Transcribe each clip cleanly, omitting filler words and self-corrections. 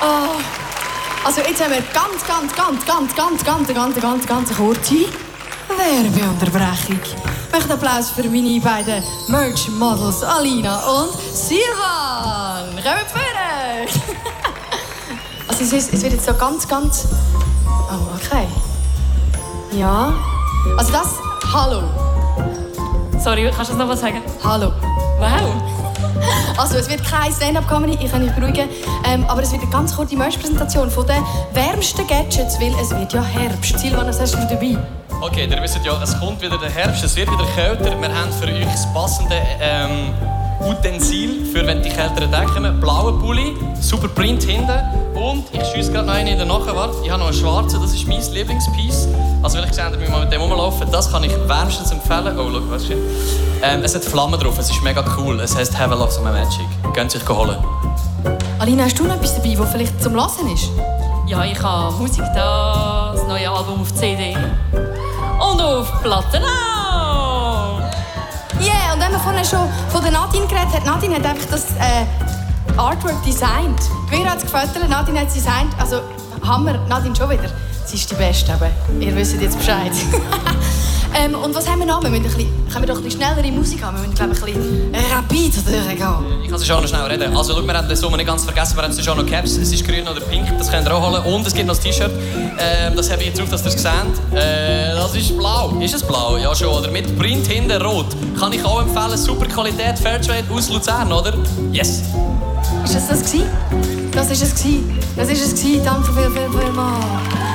Oh. Also jetzt haben wir ganz kurze Werbeunterbrechung. Ich möchte Applaus für meine beiden Merch-Models Alina und Silvan. Kommt vorne! Also es wird jetzt so ganz... Oh, okay. Ja. Also das... Hallo. Sorry, kannst du das noch was sagen? Hallo. Wow. Also es wird kein Stand-up-Comedy, ich kann mich beruhigen. Aber es wird eine ganz kurze Merch-Präsentation von den wärmsten Gadgets, weil es wird ja Herbst. Silvan, was hast du dabei? Okay, ihr wisst ja, es kommt wieder der Herbst, es wird wieder kälter. Wir haben für euch das passende Utensil, für wenn die kälteren Tage kommen. Blauer Pulli, super Print hinten. Und ich schiesse gerade noch einen in der Nachher. Warte, ich habe noch einen schwarzen, das ist mein Lieblingspiece. Also vielleicht seht ihr mal mit dem rumlaufen. Das kann ich wärmstens empfehlen. Oh, schau, was ist es hat Flammen drauf, es ist mega cool. Es heisst «Have a Love of My Magic». Könnt ihr euch holen. Alina, hast du noch etwas dabei, das vielleicht zum Hören ist? Ja, ich habe Musik da, das neue Album auf CD. Und auf Platte auch. Yeah, und wenn man vorhin schon von der Nadine geredet hat, Nadine hat einfach das Artwork designt. Mir hat es gefällt, Nadine hat es designt. Also Hammer, Nadine schon wieder. Sie ist die Beste, aber ihr wisst jetzt Bescheid. Und was haben wir noch? Können wir doch ein bisschen schnellere Musik haben? Wir müssen, glaube ich, ein bisschen rapid durchgehen. Ich kann es schon noch schnell reden. Also, schau, wir haben den Sommer nicht ganz vergessen. Wir haben schon noch Caps. Es ist grün oder pink. Das könnt ihr auch holen. Und es gibt noch ein T-Shirt. Das habe ich jetzt auf, dass ihr es seht. Das ist blau. Ist es blau? Ja, schon. Oder mit Print hinten rot. Kann ich auch empfehlen. Super Qualität. Fairtrade aus Luzern, oder? Yes. Ist das gewesen? Das ist es gewesen. Das ist es gewesen. Danke vielmals.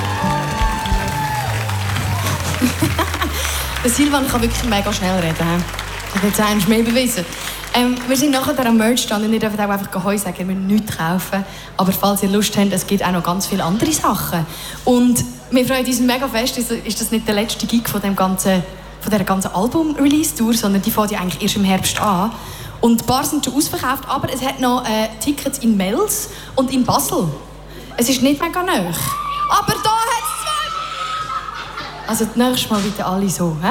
Der Silvan kann wirklich mega schnell reden. Ich habe jetzt einmal mehr bewiesen. Wir sind nachher am Merch-Stand und ihr dürft auch einfach Heu sagen, wir müssen nichts kaufen. Aber falls ihr Lust habt, es gibt auch noch ganz viele andere Sachen. Und wir freuen uns mega fest, ist das nicht der letzte Gig von dieser ganzen Album-Release-Tour, sondern die fängt ja eigentlich erst im Herbst an. Und ein paar sind schon ausverkauft, aber es hat noch Tickets in Mels und in Basel. Es ist nicht mega nahe. Aber da hat es zwei! Also das nächste Mal bitte alle so, hä?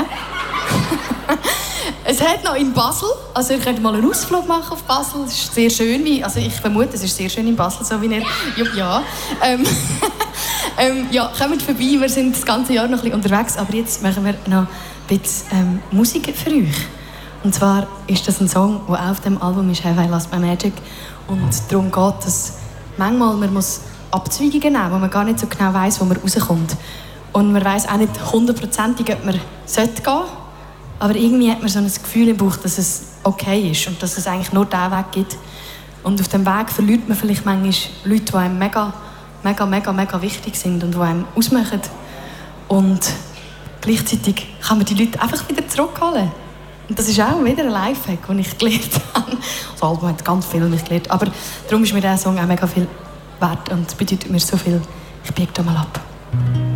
Es hat noch in Basel, also ihr könnt mal einen Ausflug machen auf Basel, es ist sehr schön, also ich vermute, es ist sehr schön in Basel, so wie ihr, ja. Ja, kommt vorbei, wir sind das ganze Jahr noch ein bisschen unterwegs, aber jetzt machen wir noch ein bisschen Musik für euch. Und zwar ist das ein Song, der auch auf dem Album ist, «Have I Lost My Magic?» und darum geht, dass manchmal man muss Abzweigungen nehmen, wo man gar nicht so genau weiss, wo man rauskommt. Und man weiss auch nicht hundertprozentig, ob man gehen sollte. Aber irgendwie hat man so ein Gefühl im Bauch, dass es okay ist und dass es eigentlich nur diesen Weg gibt. Und auf dem Weg verliert man vielleicht manchmal Leute, die einem mega wichtig sind und die einem ausmachen. Und gleichzeitig kann man die Leute einfach wieder zurückholen. Und das ist auch wieder ein Lifehack, den ich gelernt habe. Das Album hat ganz viel mich gelernt. Aber darum ist mir dieser Song auch mega viel wert und bedeutet mir so viel. Ich biege da mal ab.